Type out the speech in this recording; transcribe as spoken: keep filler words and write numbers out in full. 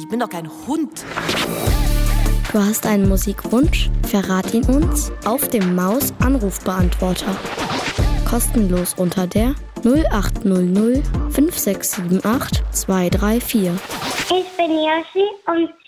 Ich bin doch kein Hund. Du hast einen Musikwunsch? Verrat ihn uns auf dem Maus-Anrufbeantworter. Kostenlos unter der null acht null null fünf sechs sieben acht zwei drei vier. Ich bin Yoshi und